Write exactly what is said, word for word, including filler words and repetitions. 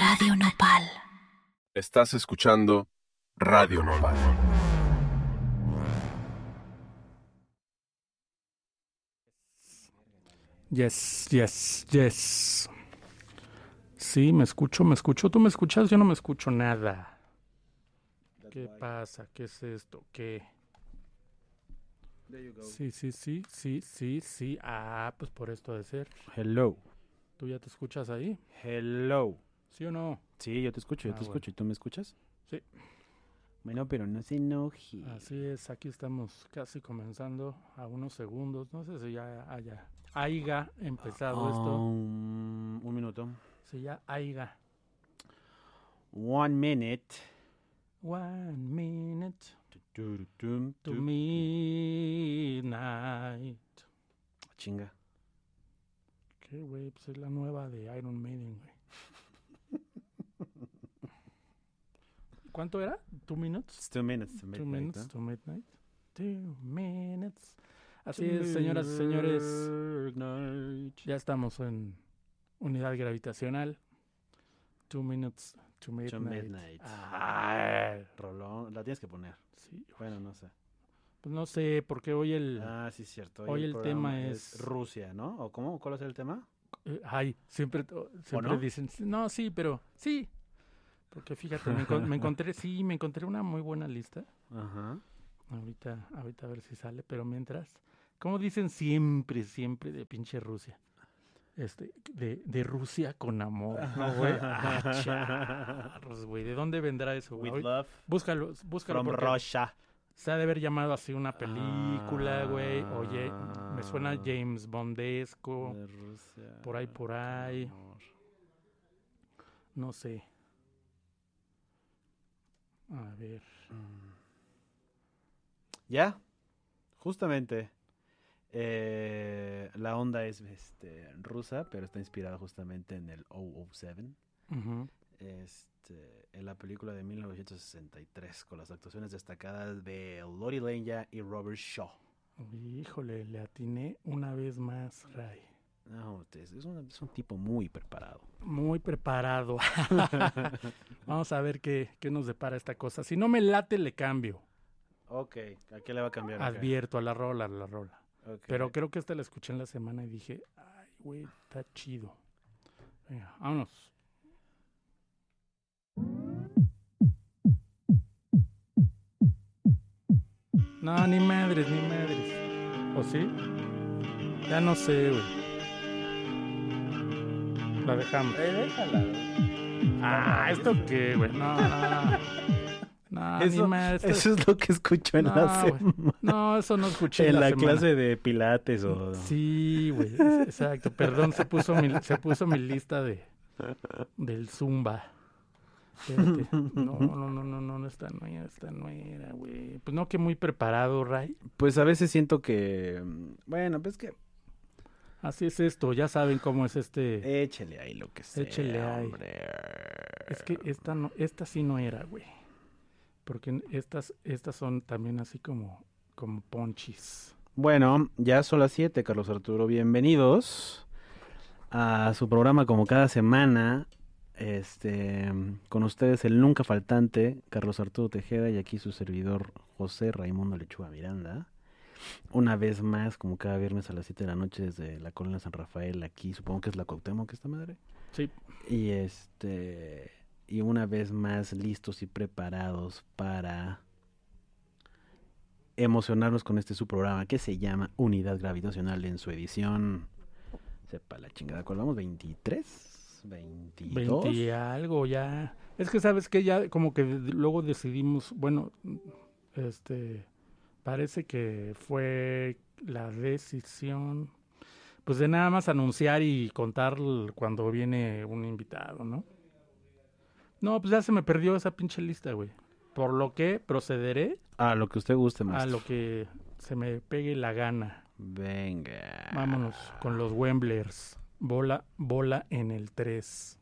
Radio Nopal. Estás escuchando Radio Nopal. Yes, yes, yes. Sí, me escucho, me escucho. ¿Tú me escuchas? Yo no me escucho nada. ¿Qué pasa? ¿Qué es esto? ¿Qué? Sí, sí, sí, sí, sí, sí. Ah, pues por esto de ser. Hello. ¿Tú ya te escuchas ahí? Hello. ¿Sí o no? Sí, yo te escucho, yo Ah, te escucho. bueno. ¿Y tú me escuchas? Sí. Bueno, pero no se enoje. Así es, aquí estamos casi comenzando a unos segundos. No sé si ya haya, haya empezado esto. Um, un minuto. Si ya haya. One minute. One minute Turutum, to tu- midnight. Chinga. ¿Qué, güey? Pues es la nueva de Iron Maiden, güey. ¿Cuánto era? ¿Two minutes? It's two minutes to Two midnight, minutes ¿no? to midnight. Two minutes. Así es, señoras y señores. Midnight. Ya estamos en unidad gravitacional. Two minutes to midnight. To midnight. Ah, Rolón, la tienes que poner. sí. Bueno, no sé. Pues no sé, porque hoy el... Ah, sí, cierto. hoy el programa tema es- Rusia, ¿no? ¿O cómo? ¿Cuál es el tema? eh, ay, siempre, siempre no? dicen... No, sí, pero... Sí. Porque fíjate, me, encon- me encontré... Sí, me encontré una muy buena lista. Ajá. Ahorita, ahorita a ver si sale, pero mientras... Como dicen siempre, siempre de pinche Rusia. Este, de, de Rusia con amor, ¿no, güey? Ah, charros, güey. ¿De dónde vendrá eso, güey? With Ahorita- love Búscalo, búscalo. from porque Russia. se ha de haber llamado así una película, güey. Oye, me suena Ah. James Bondesco. De Rusia. por ahí, por ahí. Amor. No sé. A ver. Ya, justamente. eh, la onda es este, rusa, pero está inspirada justamente en el double oh siete. Ujú. Este, en la película de mil novecientos sesenta y tres, con las actuaciones destacadas de Lori Lenya y Robert Shaw. Híjole, le atiné una vez más, Ray. No, es, es un, es un tipo muy preparado. Muy preparado. Vamos a ver qué, qué nos depara esta cosa. Si no me late, le cambio. Ok, ¿a qué le va a cambiar? Ok, Advierto a la rola, a la rola. ok. Pero creo que esta la escuché en la semana y dije, ay, güey, está chido. Venga, vámonos. No, ni madres, ni madres. ¿O sí? Ya no sé, güey. La dejamos. déjala. Ah, ¿esto qué, güey? No, no. No, ni Eso, madres. esto- eso es lo que escucho en No, la güey. semana. No, eso no escuché En la semana. clase de pilates o... Sí, güey, es- exacto. Perdón, se puso mi, se puso mi lista de del Zumba. Espérate. No, no, no, no, no, no, esta no era, esta no era, güey. Pues no, que muy preparado, Ray. Pues a veces siento que... mm, Bueno, pues que... Así es esto, ya saben cómo es este. Échele ahí lo que sea, Échele ahí. hombre. Es que esta no, esta sí no era, güey. Porque estas, estas son también así como, como ponchis. Bueno, ya son las siete, Carlos Arturo. Bienvenidos a su programa como cada semana. Este, con ustedes el nunca faltante, Carlos Arturo Tejeda, y aquí su servidor José Raimundo Lechuga Miranda. Una vez más, como cada viernes a las siete de la noche desde la Colonia San Rafael, aquí supongo que es la Cuauhtémoc, esta madre. Sí. Y este, y una vez más listos y preparados para emocionarnos con este su programa que se llama Unidad Gravitacional en su edición, sepa la chingada, ¿cuál vamos? ¿veintitrés? ¿veintidós? veinte y algo ya. Es que sabes que ya como que de- luego decidimos, bueno, este, parece que fue la decisión, pues de nada más anunciar y contar l- cuando viene un invitado, ¿no? No, pues ya se me perdió esa pinche lista, güey. Por lo que procederé A lo que usted guste, a maestro. lo que se me pegue la gana. Venga. Vámonos con los Wemblers. Bola, bola en el tres.